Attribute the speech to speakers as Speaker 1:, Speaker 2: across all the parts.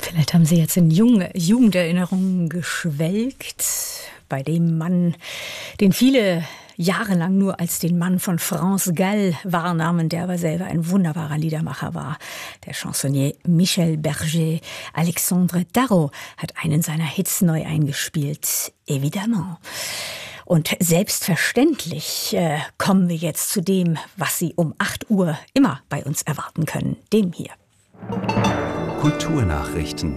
Speaker 1: Vielleicht haben Sie jetzt in Jugenderinnerungen geschwelgt, bei dem Mann, den viele jahrelang nur als den Mann von France Gall wahrnahmen, der aber selber ein wunderbarer Liedermacher war. Der Chansonnier Michel Berger. Alexandre Tarot hat einen seiner Hits neu eingespielt, Évidemment. Und selbstverständlich kommen wir jetzt zu dem, was Sie um 8 Uhr immer bei uns erwarten können, dem hier.
Speaker 2: Kulturnachrichten.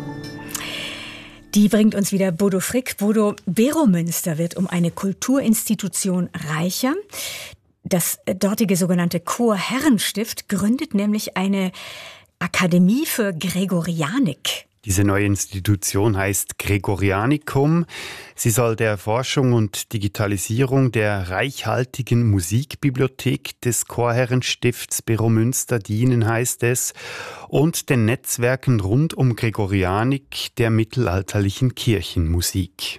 Speaker 1: Die bringt uns wieder Bodo Frick. Bodo, Beromünster wird um eine Kulturinstitution reicher. Das dortige sogenannte Chorherrenstift gründet nämlich eine Akademie für Gregorianik.
Speaker 3: Diese neue Institution heißt Gregorianikum. Sie soll der Erforschung und Digitalisierung der reichhaltigen Musikbibliothek des Chorherrenstifts Beromünster dienen, heißt es, und den Netzwerken rund um Gregorianik der mittelalterlichen Kirchenmusik.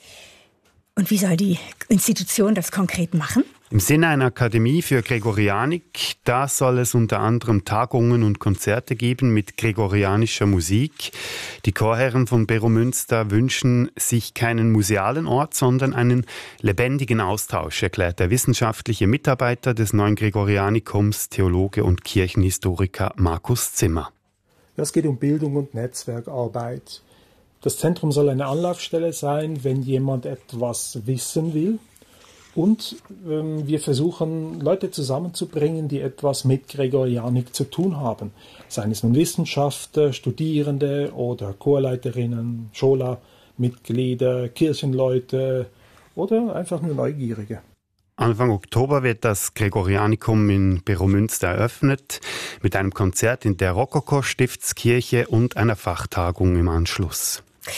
Speaker 1: Und wie soll die Institution das konkret machen?
Speaker 3: Im Sinne einer Akademie für Gregorianik, da soll es unter anderem Tagungen und Konzerte geben mit gregorianischer Musik. Die Chorherren von Beromünster wünschen sich keinen musealen Ort, sondern einen lebendigen Austausch, erklärt der wissenschaftliche Mitarbeiter des neuen Gregorianikums, Theologe und Kirchenhistoriker Markus Zimmer.
Speaker 4: Es geht um Bildung und Netzwerkarbeit. Das Zentrum soll eine Anlaufstelle sein, wenn jemand etwas wissen will. Und wir versuchen, Leute zusammenzubringen, die etwas mit Gregorianik zu tun haben. Seien es nun Wissenschaftler, Studierende oder Chorleiterinnen, Schola-Mitglieder, Kirchenleute oder einfach nur Neugierige.
Speaker 3: Anfang Oktober wird das Gregorianikum in Beromünster eröffnet, mit einem Konzert in der Rokoko-Stiftskirche und einer Fachtagung im Anschluss.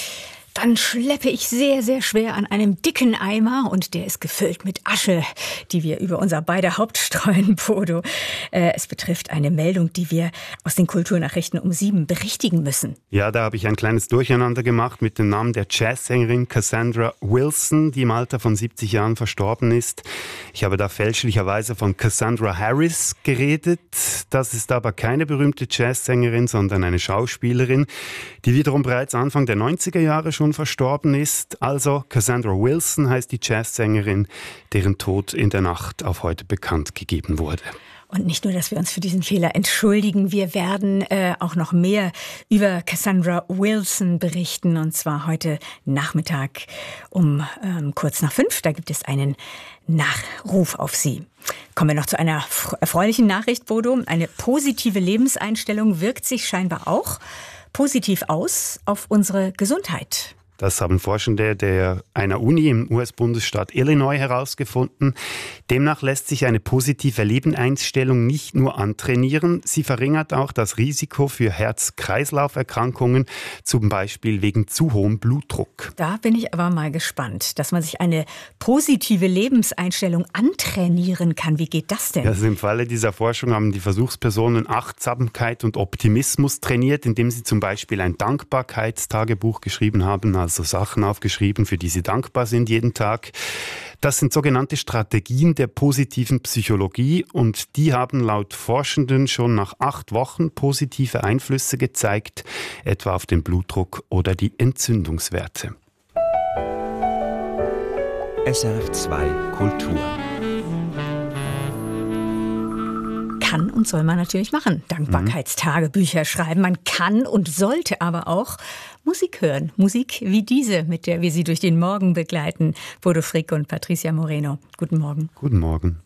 Speaker 1: Dann schleppe ich sehr, sehr schwer an einem dicken Eimer und der ist gefüllt mit Asche, die wir über unser beider Haupt streuen, Bodo. Es betrifft eine Meldung, die wir aus den Kulturnachrichten um 7 berichtigen müssen.
Speaker 3: Ja, da habe ich ein kleines Durcheinander gemacht mit dem Namen der Jazzsängerin Cassandra Wilson, die im Alter von 70 Jahren verstorben ist. Ich habe da fälschlicherweise von Cassandra Harris geredet. Das ist aber keine berühmte Jazzsängerin, sondern eine Schauspielerin, die wiederum bereits Anfang der 90er Jahre schon verstorben ist. Also Cassandra Wilson heißt die Jazzsängerin, deren Tod in der Nacht auf heute bekannt gegeben wurde.
Speaker 1: Und nicht nur, dass wir uns für diesen Fehler entschuldigen, wir werden auch noch mehr über Cassandra Wilson berichten, und zwar heute Nachmittag um kurz nach 5. Da gibt es einen Nachruf auf Sie. Kommen wir noch zu einer erfreulichen Nachricht, Bodo. Eine positive Lebenseinstellung wirkt sich scheinbar auch positiv aus auf unsere Gesundheit.
Speaker 3: Das haben Forschende einer Uni im US-Bundesstaat Illinois herausgefunden. Demnach lässt sich eine positive Lebenseinstellung nicht nur antrainieren, sie verringert auch das Risiko für Herz-Kreislauf-Erkrankungen, zum Beispiel wegen zu hohem Blutdruck.
Speaker 1: Da bin ich aber mal gespannt, dass man sich eine positive Lebenseinstellung antrainieren kann. Wie geht das denn?
Speaker 3: Also im Falle dieser Forschung haben die Versuchspersonen Achtsamkeit und Optimismus trainiert, indem sie zum Beispiel ein Dankbarkeitstagebuch geschrieben haben, also Sachen aufgeschrieben, für die sie dankbar sind jeden Tag. Das sind sogenannte Strategien der positiven Psychologie und die haben laut Forschenden schon nach 8 Wochen positive Einflüsse gezeigt, etwa auf den Blutdruck oder die Entzündungswerte.
Speaker 2: SRF 2 Kultur.
Speaker 1: Kann und soll man natürlich machen. Dankbarkeitstagebücher schreiben. Man kann und sollte aber auch Musik hören. Musik wie diese, mit der wir Sie durch den Morgen begleiten. Bodo Frick und Patricia Moreno. Guten Morgen.
Speaker 3: Guten Morgen.